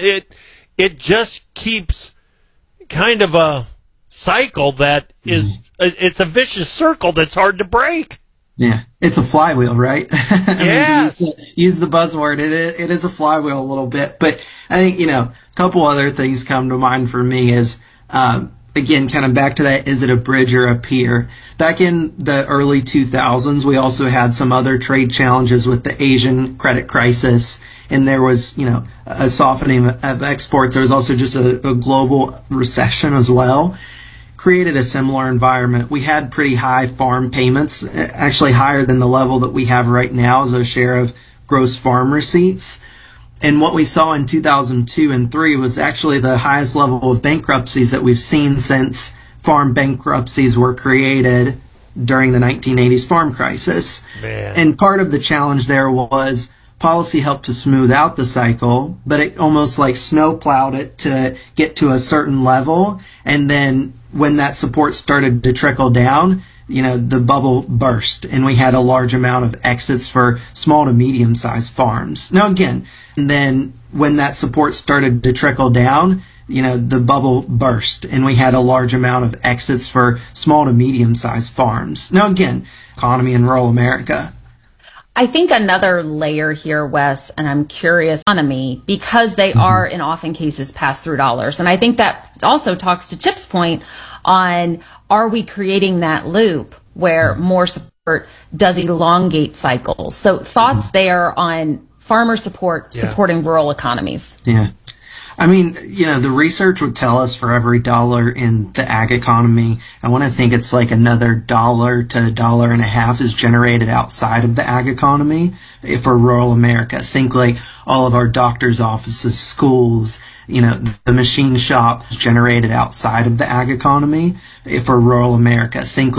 It just keeps kind of a cycle that is it's a vicious circle that's hard to break. Yeah, it's a flywheel, right? Yes. use the buzzword. It is a flywheel a little bit, but I think a couple other things come to mind for me is. Again, kind of back to that, is it a bridge or a pier? Back in the early 2000s, we also had some other trade challenges with the Asian credit crisis, and there was, a softening of exports. There was also just a global recession as well. Created a similar environment. We had pretty high farm payments, actually higher than the level that we have right now as a share of gross farm receipts. And what we saw in 2002 and 3 was actually the highest level of bankruptcies that we've seen since farm bankruptcies were created during the 1980s farm crisis. Man. And part of the challenge there was policy helped to smooth out the cycle, but it almost like snowplowed it to get to a certain level. And then when that support started to trickle down, the bubble burst and we had a large amount of exits for small to medium sized farms. Now, again, and then when that support started to trickle down, the bubble burst and we had a large amount of exits for small to medium sized farms. Now, again, economy in rural America. I think another layer here, Wes, and I'm curious, economy, because they are in often cases pass-through dollars. And I think that also talks to Chip's point on, are we creating that loop where more support does elongate cycles? So thoughts there on farmer support supporting rural economies. Yeah. I mean, the research would tell us for every dollar in the ag economy, I want to think it's like another $1 to $1.50 is generated outside of the ag economy for rural America. Think like all of our doctors' offices, schools, the machine shop is generated outside of the ag economy for rural America. Think